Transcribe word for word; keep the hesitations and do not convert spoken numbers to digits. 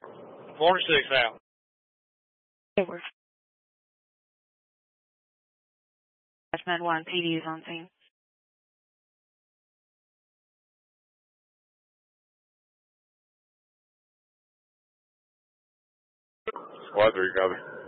Four and six out. Over. That's Med one. P D is on scene. Squad three, copy.